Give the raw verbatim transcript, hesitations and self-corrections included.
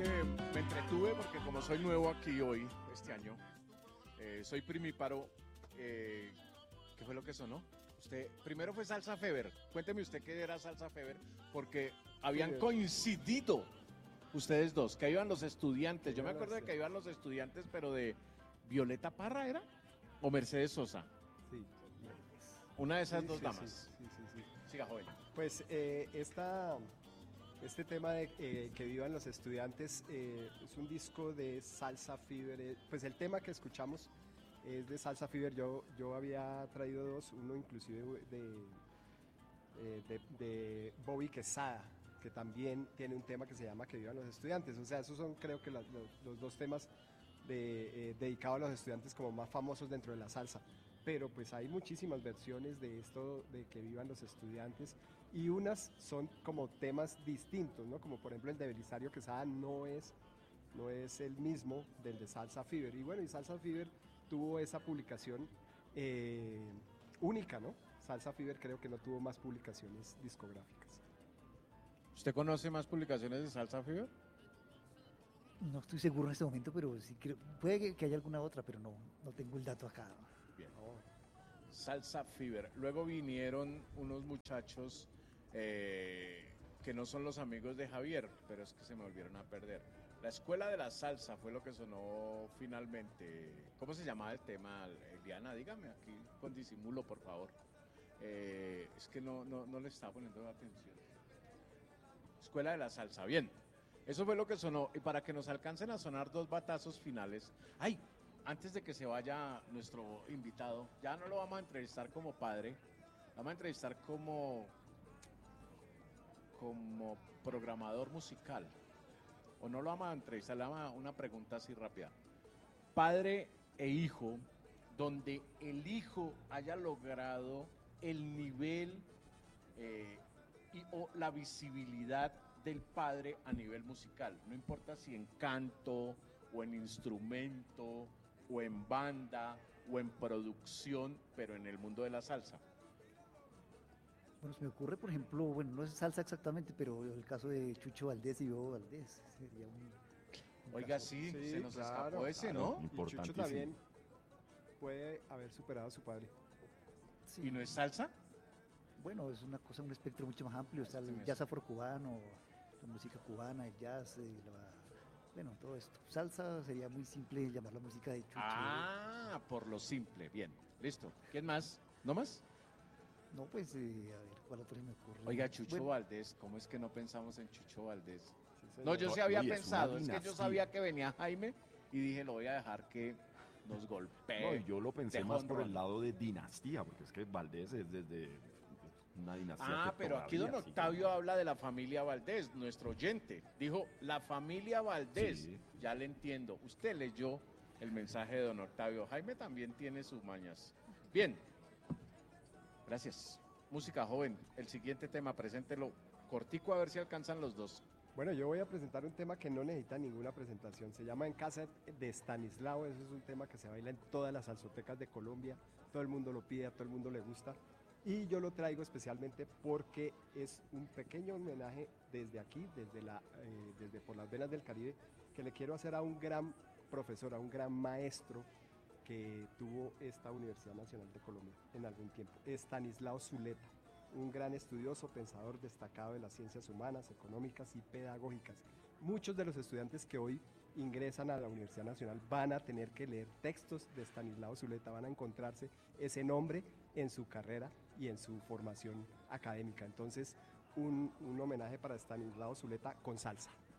que me entretuve porque como soy nuevo aquí hoy, este año, eh, soy primíparo. Eh, ¿Qué fue lo que sonó? Usted, primero fue Salsa Fever. Cuénteme usted qué era Salsa Fever, porque habían coincidido ustedes dos, que iban los estudiantes. Yo me acuerdo de que iban los estudiantes, pero de Violeta Parra, ¿era? ¿O Mercedes Sosa? Sí. Una de esas Sí, dos sí, damas. Sí, sí, sí, sí. Siga, joven. Pues eh, esta, este tema de eh, que vivan los estudiantes eh, es un disco de Salsa Fever. eh, Pues el tema que escuchamos es de Salsa Fever. Yo, yo había traído dos, uno inclusive de, eh, de, de Bobby Quesada, que también tiene un tema que se llama Que vivan los estudiantes. O sea, esos son creo que los, los, los dos temas de, eh, dedicados a los estudiantes como más famosos dentro de la salsa. Pero pues hay muchísimas versiones de esto de Que vivan los estudiantes y unas son como temas distintos, ¿no? Como por ejemplo el de Belisario Quesada no es, no es el mismo del de Salsa Fever. Y bueno, y Salsa Fever tuvo esa publicación eh, única, ¿no? Salsa Fever creo que no tuvo más publicaciones discográficas. ¿Usted conoce más publicaciones de Salsa Fever? No estoy seguro en este momento, pero sí creo, puede que, que haya alguna otra, pero no, no tengo el dato acá. Bien. Salsa Fever. Luego vinieron unos muchachos eh, que no son los amigos de Javier, pero es que se me volvieron a perder. La Escuela de la Salsa fue lo que sonó finalmente. ¿Cómo se llamaba el tema? Eh, Diana, dígame aquí con disimulo, por favor. Eh, es que no, no, no le estaba poniendo atención. Escuela de la Salsa, bien. Eso fue lo que sonó. Y para que nos alcancen a sonar dos batazos finales. ¡Ay! Antes de que se vaya nuestro invitado, ya no lo vamos a entrevistar como padre, vamos a entrevistar como, como programador musical. O no lo vamos a entrevistar, le vamos a una pregunta así rápida. Padre e hijo, donde el hijo haya logrado el nivel eh, y, o la visibilidad del padre a nivel musical. No importa si en canto o en instrumento o en banda o en producción, pero en el mundo de la salsa. Bueno, se me ocurre, por ejemplo, bueno, no es salsa exactamente, pero el caso de Chucho Valdés y Bebo Valdés sería un, un Oiga, caso. sí, Sí, se nos claro, escapó ese, claro. ¿no? Y Chucho Importantísimo. también puede haber superado a su padre. Sí. ¿Y no es salsa? Bueno, es una cosa, un espectro mucho más amplio, está el jazz afrocubano, la música cubana, el jazz, eh, la, bueno, todo esto. Salsa sería muy simple llamar la música de Chucho. Ah, por lo simple, bien, listo. ¿Quién más? ¿No más? No, pues, eh, a ver, ¿cuál otro se me ocurre? Oiga, Chucho Bueno, Valdés, ¿cómo es que no pensamos en Chucho Valdés? Sí, señor. No, yo sí había Oye, es pensado, una es que yo dinastía. sabía que venía Jaime y dije, lo voy a dejar que nos golpee. No, y yo lo pensé de más por jonrón. el lado de dinastía, porque es que Valdés es desde una dinastía. Ah, que pero aquí don todavía sigue. Octavio habla de la familia Valdés, nuestro oyente. Dijo, la familia Valdés. Sí. Ya le entiendo. Usted leyó el mensaje de don Octavio. Jaime también tiene sus mañas. Bien. Gracias. Música joven. El siguiente tema, preséntelo cortico a ver si alcanzan los dos. Bueno, yo voy a presentar un tema que no necesita ninguna presentación. Se llama En Casa de Estanislao. Ese es un tema que se baila en todas las salsotecas de Colombia. Todo el mundo lo pide, a todo el mundo le gusta. Y yo lo traigo especialmente porque es un pequeño homenaje desde aquí, desde, la, eh, desde por las venas del Caribe, que le quiero hacer a un gran profesor, a un gran maestro que tuvo esta Universidad Nacional de Colombia en algún tiempo, Estanislao Zuleta, un gran estudioso, pensador destacado de las ciencias humanas, económicas y pedagógicas. Muchos de los estudiantes que hoy ingresan a la Universidad Nacional van a tener que leer textos de Estanislao Zuleta, van a encontrarse ese nombre en su carrera y en su formación académica. Entonces, un, un homenaje para Estanislao Zuleta con salsa.